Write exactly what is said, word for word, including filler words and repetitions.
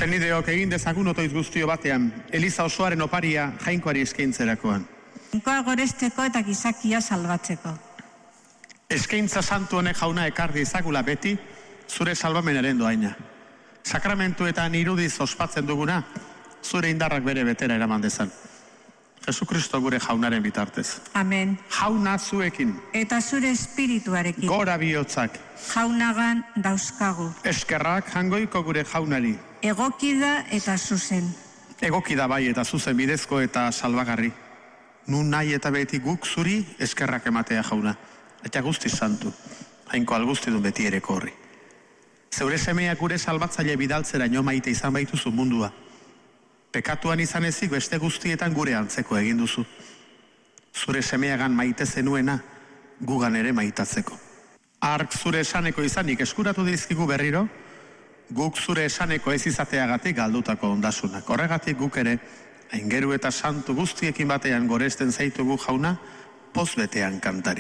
Zenideok egin dezagun otoiz guztio batean, Eliza osoaren oparia jainkoari eskaintzerakoan. Jainkoa goresteko eta gizakia salbatzeko. Eskaintza santu honek jauna ekarri ezagula beti, zure salbamenaren doaina. Sakramentuetan irudiz ospatzen duguna, zure indarrak bere betera eraman dezan. Jesukristo gure jaunaren bitartez. Amen. Jauna zuekin. Eta zure espirituarekin. Gora bihotzak. Jaunagan dauzkagu. Eskerrak jangoiko gure jaunari. Egokida eta zuzen. Egokida bai eta zuzen bidezko eta salbagarri. Nun nahi eta beti guk zuri eskerrak ematea jauna. Eta guzti santu. Jainko alguzti dun beti ere korri. Zeure semeak gure salbatzaile bidaltzera ino maite izan baituzu mundua. Pekatuan izan ezik beste guztietan gure antzeko egin duzu. Zure semeagan maite zenuena, gugan ere maitatzeko. Ark zure esaneko izanik eskuratu dizkigu berriro, guk zure esaneko ez izateagatik galdutako ondasunak. Horregatik guk ere, aingeru eta santu guztiekin batean goresten zaitugu jauna, poz betean kantari.